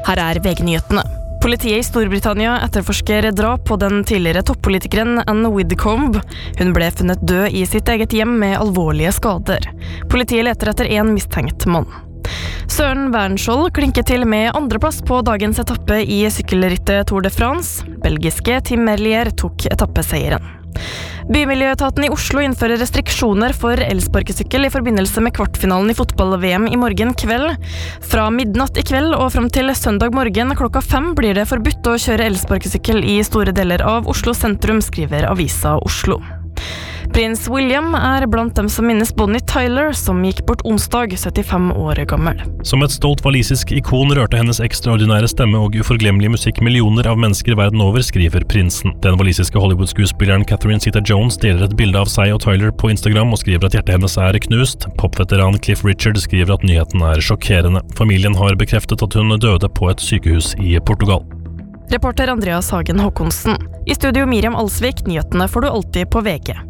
Her VG-nyhetene. Politiet i Storbritannia etterforsker drap på den tidligere toppolitikeren Anne Widdecombe. Hun ble funnet død i sitt eget hjem med alvorlige skader. Politiet leter etter en mistenkt mann. Søren Wernskjold klinket til med andreplass på dagens etappe i sykkelrittet Tour de France. Belgiske Tim Merlier tok etappeseieren. Bymiljøetaten i Oslo innfører restriksjoner for elsparkesykkel i forbindelse med kvartfinalen i fotball-VM i morgen kveld. Fra midnatt i kveld og frem til søndag morgen klokka 5 blir det forbudt å kjøre elsparkesykkel i store deler av Oslo sentrum, skriver Avisa Oslo. Prins William blant dem som minnes Bonnie Tyler, som gikk bort onsdag, 75 år gammel. Som et stolt walisisk ikon rørte hennes ekstraordinære stemme og uforglemmelige musikk millioner av mennesker verden over, skriver prinsen. Den walisiske Hollywood-skuespilleren Catherine Zeta-Jones deler et bilde av seg og Tyler på Instagram og skriver at hjertet hennes knust. Popveteran Cliff Richard skriver at nyheten sjokkerende. Familien har bekreftet at hun døde på et sykehus i Portugal. Reporter Andreas Hagen Håkonsen. I studio Miriam Alsvik, nyhetene får du alltid på VG.